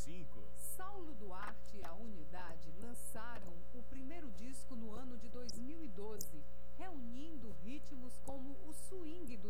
95. Saulo Duarte e a Unidade lançaram o primeiro disco no ano de 2012, reunindo ritmos como o swing do